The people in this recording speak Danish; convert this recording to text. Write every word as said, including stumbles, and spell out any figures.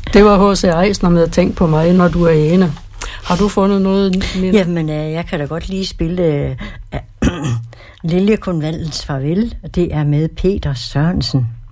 Det var H C Eisner med at tænke på mig, når du er ene. Har du fundet noget? Nina? Jamen, øh, jeg kan da godt lige spille øh, Liljekonvalens Farvel. Det er med Peter Sørensen.